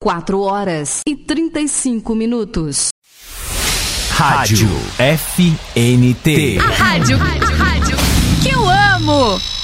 4h35. Rádio FNT. A rádio que eu amo.